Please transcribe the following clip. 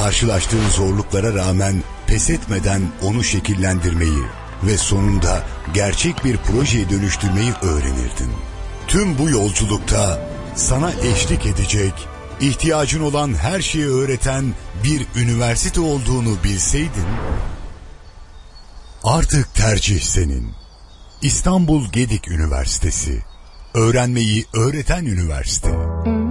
karşılaştığın zorluklara rağmen pes etmeden onu şekillendirmeyi ve sonunda gerçek bir projeye dönüştürmeyi öğrenirdin. Tüm bu yolculukta sana eşlik edecek, ihtiyacın olan her şeyi öğreten bir üniversite olduğunu bilseydin, artık tercih senin. İstanbul Gedik Üniversitesi, öğrenmeyi öğreten üniversite.